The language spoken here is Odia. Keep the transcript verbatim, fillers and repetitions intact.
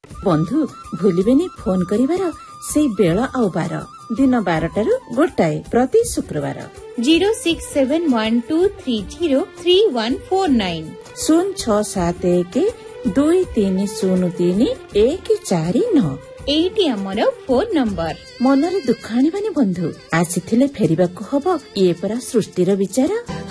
ବନ୍ଧୁ ଭୁଲିବେନି ଫୋନ କରିବାର ସେଇ ବେଳ ଆଉ ବାର ଦିନ ବାରଟାରୁ ଗୋଟାଏ ପ୍ରତି ଶୁକ୍ରବାର zero six seven one two three zero three one four nine ଶୂନ ଛଅ ସାତ ଏକ ଦୁଇ ତିନି ଶୂନ ତିନି ଏକ ଚାରି ନଅ। ଏଇଟି ଆମର ଫୋନ ନମ୍ବର। ମନରେ ଦୁଃଖ ଆଣିବାନି ବନ୍ଧୁ, ଆସିଥିଲେ ଫେରିବାକୁ ହବ। ଇଏ ପରା ସୃଷ୍ଟିର ବିଚାର।